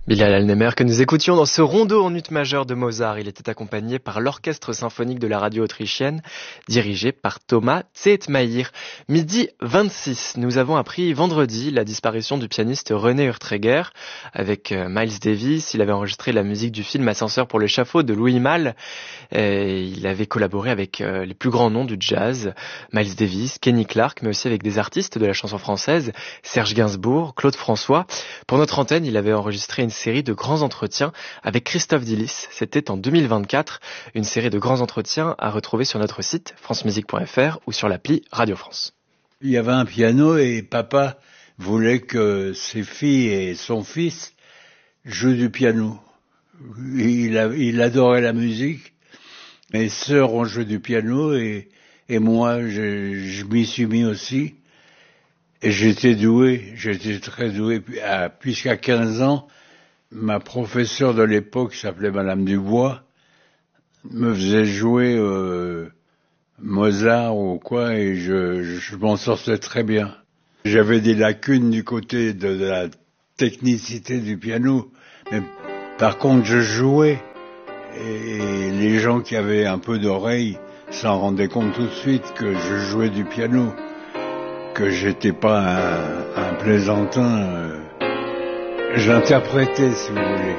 Bilal Alnemer que nous écoutions dans ce rondo en ut majeur de Mozart. Il était accompagné par l'orchestre symphonique de la radio autrichienne, dirigé par Thomas Tzetmaïr. Midi 26, nous avons appris vendredi la disparition du pianiste René Urtreger. Avec Miles Davis, il avait enregistré la musique du film Ascenseur pour l'échafaud de Louis Malle. Il avait collaboré avec les plus grands noms du jazz, Miles Davis, Kenny Clarke, mais aussi avec des artistes de la chanson française, Serge Gainsbourg, Claude François. Pour notre antenne, il avait enregistré une série de grands entretiens avec Christophe Dillis. C'était en 2024, une série de grands entretiens à retrouver sur notre site francemusique.fr ou sur l'appli Radio France. Il y avait un piano et papa voulait que ses filles et son fils jouent du piano. Il adorait la musique. Mes sœurs ont joué du piano et moi je m'y suis mis aussi. Et j'étais très doué. Puisqu'à 15 ans, ma professeure de l'époque, qui s'appelait Madame Dubois, me faisait jouer Mozart ou quoi, et je m'en sortais très bien. J'avais des lacunes du côté de la technicité du piano, mais par contre je jouais, et les gens qui avaient un peu d'oreille s'en rendaient compte tout de suite que je jouais du piano, que j'étais pas un plaisantin, j'interprétais, si vous voulez.